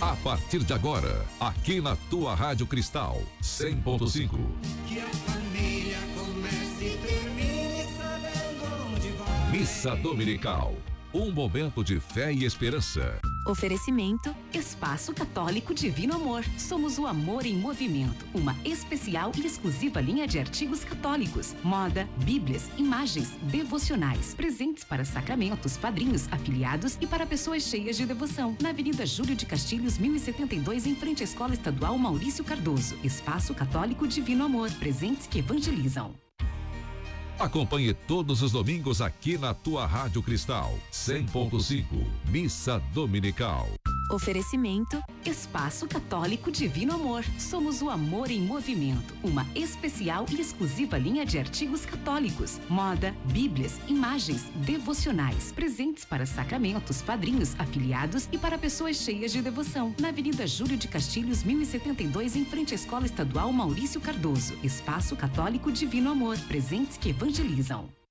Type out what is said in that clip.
A partir de agora, aqui na tua Rádio Cristal 100.5. Que a família comece e termine sabendo onde vai. Missa Dominical. Um momento de fé e esperança. Oferecimento Espaço Católico Divino Amor. Somos o amor em movimento. Uma especial e exclusiva linha de artigos católicos, moda, bíblias, imagens, devocionais, presentes para sacramentos, padrinhos, afiliados e para pessoas cheias de devoção. Na Avenida Júlio de Castilhos, 1072, em frente à Escola Estadual Maurício Cardoso. Espaço Católico Divino Amor. Presentes que evangelizam. Acompanhe todos os domingos aqui na tua Rádio Cristal 100.5, Missa Dominical. Oferecimento Espaço Católico Divino Amor. Somos o amor em movimento. Uma especial e exclusiva linha de artigos católicos, moda, bíblias, imagens, devocionais, presentes para sacramentos, padrinhos, afiliados e para pessoas cheias de devoção. Na Avenida Júlio de Castilhos, 1072, em frente à Escola Estadual Maurício Cardoso. Espaço Católico Divino Amor. Presentes que evangelizam.